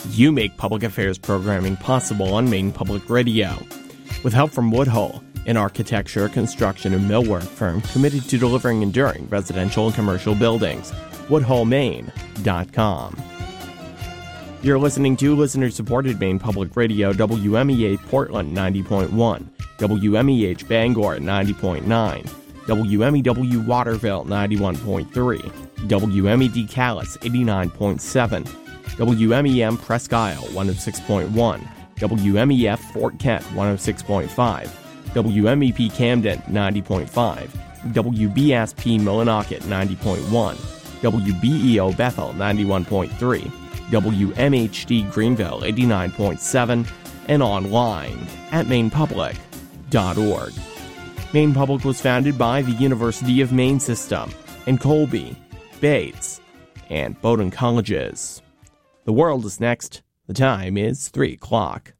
You make public affairs programming possible on Maine Public Radio. With help from Woodhull, an architecture, construction, and millwork firm committed to delivering enduring residential and commercial buildings. WoodhullMaine.com. You're listening to listener-supported Maine Public Radio, WMEH Portland 90.1, WMEH Bangor 90.9, WMEW Waterville 91.3, WMED Calais 89.7, WMEM Presque Isle 106.1, WMEF Fort Kent 106.5, WMEP Camden 90.5, WBSP Millinocket 90.1, WBEO Bethel 91.3, WMHD Greenville 89.7, and online at mainepublic.org. Maine Public was founded by the University of Maine System and Colby, Bates, and Bowdoin Colleges. The World is next. The time is 3 o'clock.